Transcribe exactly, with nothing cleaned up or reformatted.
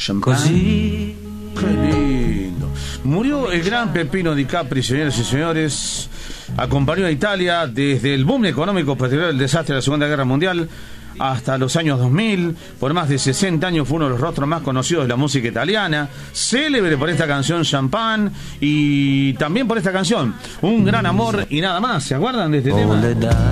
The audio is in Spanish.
Champagne. Qué lindo. Murió el gran Peppino Di Capri, señores y señores. Acompañó a Italia desde el boom económico posterior al desastre de la Segunda Guerra Mundial hasta los años dos mil. Por más de sesenta años fue uno de los rostros más conocidos de la música italiana, célebre por esta canción Champagne y también por esta canción Un Gran Amor y Nada Más. ¿Se acuerdan de este tema?